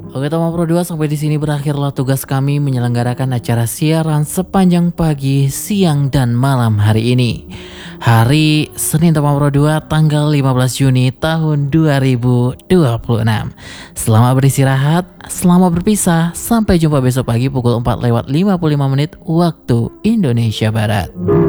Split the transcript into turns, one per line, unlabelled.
Oke Tama Pro 2, sampai di sini berakhirlah tugas kami menyelenggarakan acara siaran sepanjang pagi, siang dan malam hari ini. Hari Senin Tama Pro 2 tanggal 15 Juni tahun 2026. Selamat beristirahat, selamat berpisah, sampai jumpa besok pagi pukul 4 lewat 55 menit waktu Indonesia Barat.